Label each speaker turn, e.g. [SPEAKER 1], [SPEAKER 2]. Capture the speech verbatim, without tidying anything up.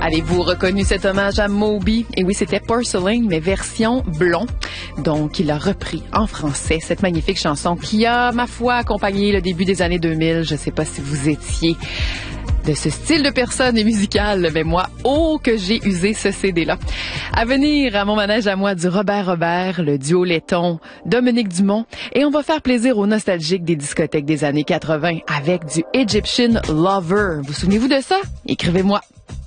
[SPEAKER 1] Avez-vous reconnu cet hommage à Moby? Et oui, c'était Porcelain, mais version blond. Donc, il a repris en français cette magnifique chanson qui a, ma foi, accompagné le début des années deux mille. Je ne sais pas si vous étiez de ce style de personne et musicale, mais moi, oh que j'ai usé ce C D-là. À venir, à mon manège à moi, du Robert Robert, le duo laiton, Dominique Dumont, et on va faire plaisir aux nostalgiques des discothèques des années quatre-vingt avec du Egyptian Lover. Vous souvenez-vous de ça? Écrivez-moi.